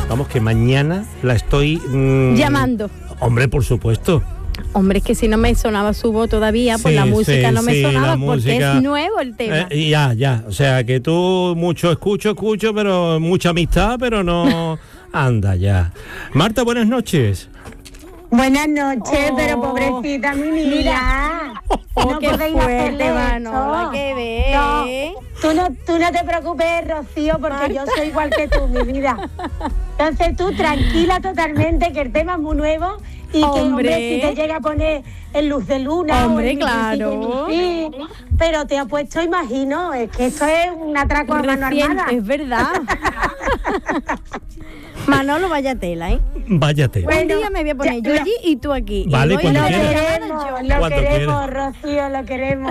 Vamos, que mañana la estoy... llamando. Hombre, por supuesto. Hombre, es que si no me sonaba su voz todavía, pues la música no me sonaba porque es nuevo el tema. Ya. O sea, que tú mucho escucho, pero mucha amistad, pero no... Anda ya. Marta, buenas noches. Buenas noches, pero pobrecita mi niña. No podéis hacerle Manolo, que ve. Tú no te preocupes, Rocío, porque yo soy igual que tú, mi vida. Entonces tú tranquila totalmente, que el tema es muy nuevo y que, hombre, si te llega a poner en Luz de Luna... Hombre, claro. Pero te ha puesto, imagino, es que esto es un atraco a mano armada. Es verdad. Manolo, vaya tela, ¿eh? Vaya tela. Un día me voy a poner yo allí y tú aquí. Vale, y lo queremos, Rocío, lo queremos.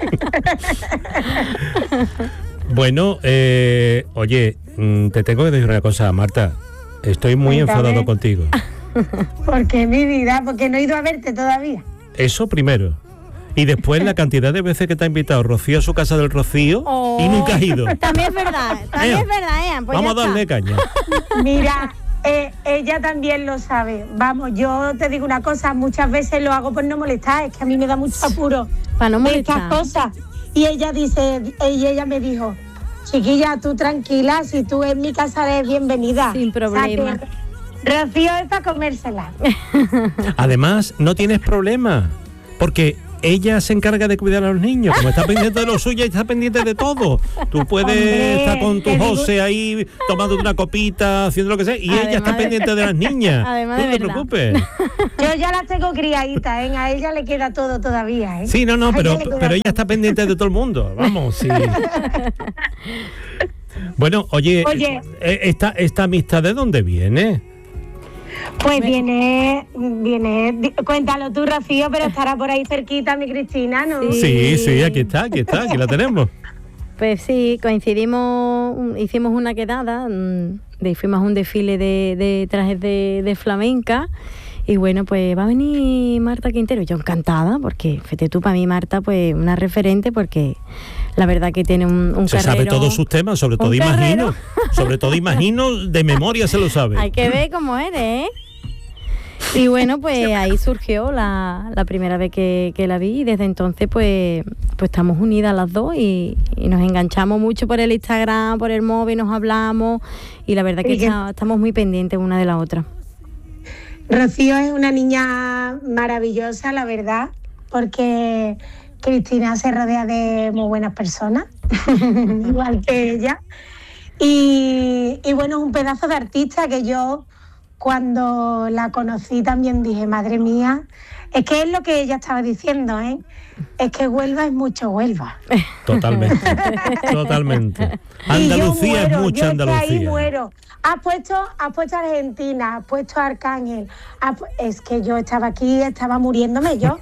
Bueno, oye, te tengo que decir una cosa, Marta. Estoy muy enfadado contigo. ¿Por qué, mi vida? Porque no he ido a verte todavía. Eso primero. Y después la cantidad de veces que te ha invitado Rocío a su casa del Rocío y nunca has ido. También es verdad, pues vamos a darle caña. Mira, ella también lo sabe. Vamos, yo te digo una cosa, muchas veces lo hago por no molestar, es que a mí me da mucho apuro. Para no molestar. Estas cosas. Y ella me dijo, chiquilla, tú tranquila, si tú en mi casa eres bienvenida. Sin problema. O sea, Rocío es para comérsela. Además, no tienes problema, porque ella se encarga de cuidar a los niños, como está pendiente de lo suyo, está pendiente de todo. Tú puedes estar con tu José ahí tomando una copita, haciendo lo que sea, y ella está pendiente de las niñas. Además, no te preocupes. Yo ya las tengo criaditas, a ella le queda todo todavía, Sí, no, pero ella está pendiente de todo el mundo. Vamos, sí. Bueno, oye. ¿Esta amistad de dónde viene? Pues viene, cuéntalo tú, Rocío, pero estará por ahí cerquita mi Cristina, ¿no? Sí, aquí la tenemos. Pues sí, coincidimos, hicimos una quedada, fuimos a un desfile de trajes de flamenca, y bueno, pues va a venir Marta Quintero. Yo encantada, porque fíjate tú, para mí Marta, pues una referente, porque la verdad que tiene un carrero. Se sabe todos sus temas, sobre todo imagino, de memoria se lo sabe. Hay que ver cómo eres, ¿eh? Y bueno, pues ahí surgió la primera vez que la vi, y desde entonces pues estamos unidas las dos y nos enganchamos mucho por el Instagram, por el móvil, nos hablamos, y la verdad que estamos muy pendientes una de la otra. Rocío es una niña maravillosa, la verdad, porque Cristina se rodea de muy buenas personas, igual que ella. Y bueno, es un pedazo de artista que yo, cuando la conocí, también dije, madre mía, es que es lo que ella estaba diciendo, ¿eh? Es que Huelva es mucho Huelva. Totalmente. Andalucía es mucha Andalucía. Ahí muero. Has puesto Argentina, has puesto Arcángel. Es que yo estaba aquí, estaba muriéndome yo.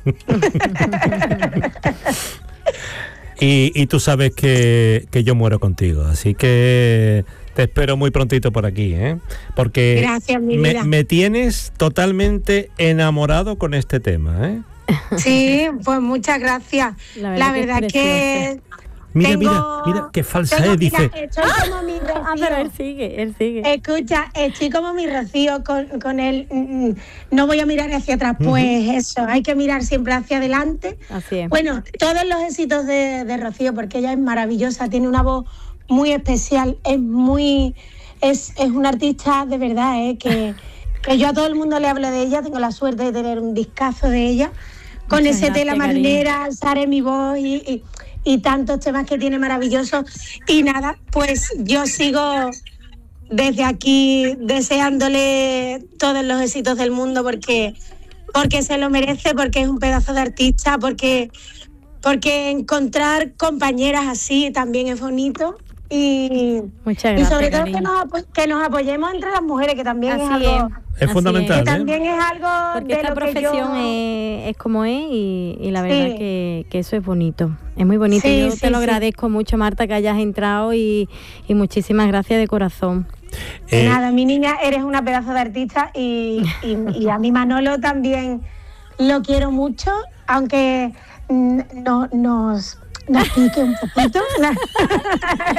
Y tú sabes que yo muero contigo, así que te espero muy prontito por aquí, ¿eh? Porque gracias, mi vida. Me tienes totalmente enamorado con este tema, ¿eh? Sí, pues muchas gracias. La verdad que Mira, qué falsa es, dice. Estoy como mi Rocío. Pero él sigue. Escucha, estoy como mi Rocío con él. No voy a mirar hacia atrás, pues eso, hay que mirar siempre hacia adelante. Así es. Bueno, todos los éxitos de Rocío, porque ella es maravillosa, tiene una voz muy especial, es una artista de verdad, que yo a todo el mundo le hablo de ella, tengo la suerte de tener un discazo de ella, con muchas ese gracias, Tela marinera, Alzaré mi voz y tantos temas que tiene maravillosos. Y nada, pues yo sigo desde aquí deseándole todos los éxitos del mundo, porque se lo merece, porque es un pedazo de artista, porque encontrar compañeras así también es bonito. Y sobre todo que nos apoyemos entre las mujeres, que también así es algo... Es fundamental, que también es algo porque de esta lo profesión que yo... es como es, y la verdad que eso es bonito, es muy bonito. Yo te lo agradezco mucho, Marta, que hayas entrado, y muchísimas gracias de corazón. Nada, mi niña, eres una pedazo de artista, y a mi Manolo también lo quiero mucho, aunque nos pique un poquito.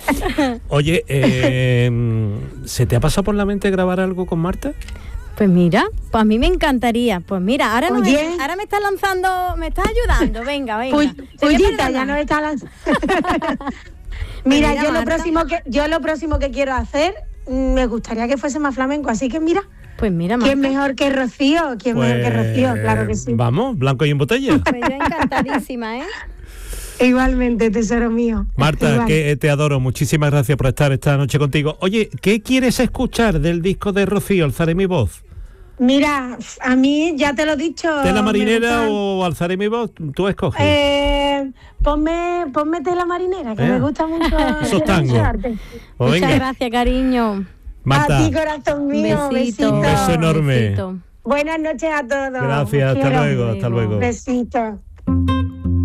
Oye, ¿se te ha pasado por la mente grabar algo con Marta? Pues mira, pues a mí me encantaría. Pues mira, ahora me estás lanzando, me estás ayudando. Venga. Pullita, ya no está lanzando. Mira, yo lo próximo que quiero hacer, me gustaría que fuese más flamenco, así que mira. Pues mira, Marta. ¿Quién mejor que Rocío? Claro que sí. Vamos, blanco y en botella. Pues yo encantadísima, ¿eh? Igualmente, tesoro mío. Marta, que te adoro, muchísimas gracias por estar esta noche contigo. Oye, ¿qué quieres escuchar del disco de Rocío, Alzaré mi voz? Mira, a mí ya te lo he dicho. ¿Tela marinera o Alzaré mi voz? Tú escoges. Ponme Tela marinera, que me gusta mucho. Esos tangos. Muchas gracias, cariño. Marta, a ti, corazón mío. Besito. Un beso enorme. Besito. Buenas noches a todos. Gracias, hasta luego. Besito.